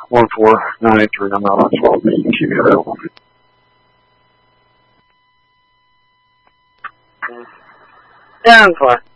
14983. I'm out on 12. Keep me available. Down 4.